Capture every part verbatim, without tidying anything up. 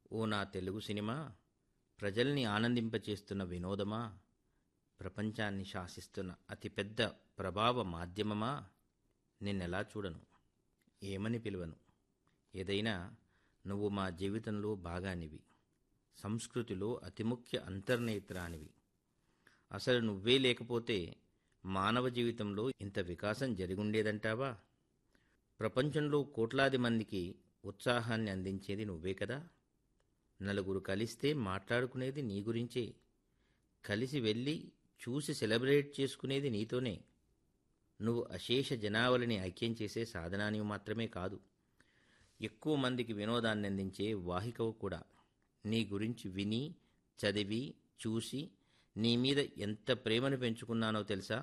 ఓ నా తెలుగు సినిమా, ప్రజల్ని ఆనందింపచేస్తున్న వినోదమా, ప్రపంచాన్ని శాసిస్తున్న అతిపెద్ద ప్రభావ మాధ్యమమా, నిన్నెలా చూడను, ఏమని పిలువను. ఏదైనా నువ్వు మా జీవితంలో భాగానివి, సంస్కృతిలో అతి ముఖ్య అంతర్నేత్రానివి. అసలు నువ్వే లేకపోతే మానవ జీవితంలో ఇంత వికాసం జరిగుండేదంటావా? ప్రపంచంలో కోట్లాది మందికి ఉత్సాహాన్ని అందించేది నువ్వే కదా. నలుగురు కలిస్తే మాట్లాడుకునేది నీ గురించే, కలిసి వెళ్ళి చూసి సెలబ్రేట్ చేసుకునేది నీతోనే. నువ్వు అశేష జనావళిని ఐక్యం చేసే సాధనానివి మాత్రమే కాదు, ఎక్కువ మందికి వినోదాన్ని అందించే వాహికవు కూడా. నీ గురించి విని, చదివి, చూసి నీ మీద ఎంత ప్రేమను పెంచుకున్నానో తెలుసా?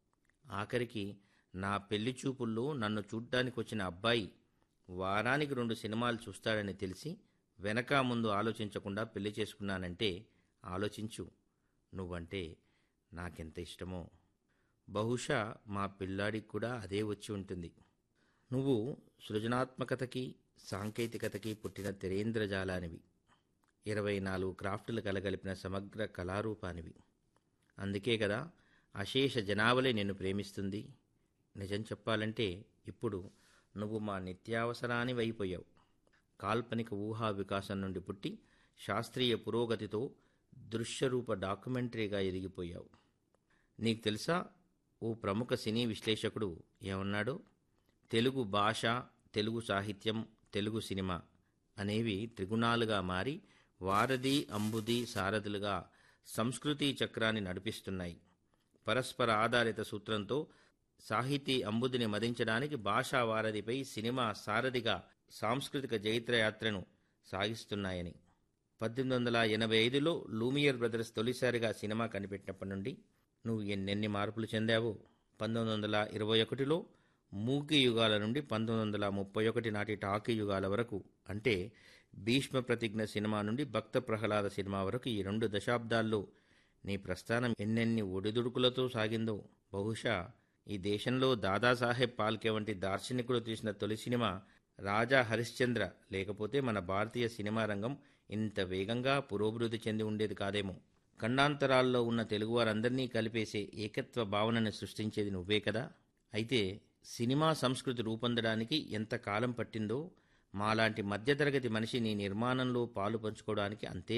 ఆఖరికి నా పెళ్లి చూపుల్లో నన్ను చూడ్డానికి వచ్చిన అబ్బాయి వారానికి రెండు సినిమాలు చూస్తాడని తెలిసి వెనక ముందు ఆలోచించకుండా పెళ్లి చేసుకున్నానంటే ఆలోచించు, నువ్వంటే నాకెంత ఇష్టమో. బహుశా మా పిల్లాడికి కూడా అదే వచ్చి ఉంటుంది. నువ్వు సృజనాత్మకతకి, సాంకేతికతకి పుట్టిన తెరేంద్రజాలానివి, ఇరవై నాలుగు క్రాఫ్టులు కలగలిపిన సమగ్ర కళారూపానివి. అందుకే కదా అశేష జనావళి నిన్ను ప్రేమిస్తుంది. నిజం చెప్పాలంటే ఇప్పుడు నువ్వు మా నిత్యావసరానివైపోయావు. కాల్పనిక ఊహా వికాసం నుండి పుట్టి శాస్త్రీయ పురోగతితో దృశ్యరూప డాక్యుమెంటరీగా ఎదిగిపోయావు. నీకు తెలుసా, ఓ ప్రముఖ సినీ విశ్లేషకుడు ఏమన్నాడో? తెలుగు భాష, తెలుగు సాహిత్యం, తెలుగు సినిమా అనేవి త్రిగుణాలుగా మారి వారధి, అంబుది, సారథులుగా సంస్కృతి చక్రాన్ని నడిపిస్తున్నాయి. పరస్పర ఆధారిత సూత్రంతో సాహితీ అంబుదిని మదించడానికి భాషా వారధిపై సినిమా సారథిగా సాంస్కృతిక జైత్రయాత్రను సాగిస్తున్నాయని. పద్దెనిమిది వందల ఎనభై ఐదులో లూమియర్ బ్రదర్స్ తొలిసారిగా సినిమా కనిపెట్టినప్పటి నుండి నువ్వు ఎన్నెన్ని మార్పులు చెందావో. పంతొమ్మిది వందల ఇరవై ఒకటిలో మూకీ యుగాల నుండి పంతొమ్మిది వందల ముప్పై ఒకటి నాటి టాకీ యుగాల వరకు, అంటే భీష్మ ప్రతిజ్ఞ సినిమా నుండి భక్త ప్రహ్లాద సినిమా వరకు ఈ రెండు దశాబ్దాల్లో నీ ప్రస్థానం ఎన్నెన్ని ఒడిదుడుకులతో సాగిందో. బహుశా ఈ దేశంలో దాదాసాహెబ్ పాల్కే వంటి దార్శనికుడు తీసిన తొలి సినిమా రాజా హరిశ్చంద్ర లేకపోతే మన భారతీయ సినిమా రంగం ఇంత వేగంగా పురోభివృద్ధి చెంది ఉండేది కాదేమో. ఖండాంతరాల్లో ఉన్న తెలుగువారందరినీ కలిపేసే ఏకత్వ భావనను సృష్టించేది నువ్వే కదా. అయితే సినిమా సంస్కృతి రూపొందడానికి ఎంత కాలం పట్టిందో, మాలాంటి మధ్యతరగతి మనిషి నీ నిర్మాణంలో పాలు పంచుకోవడానికి అంతే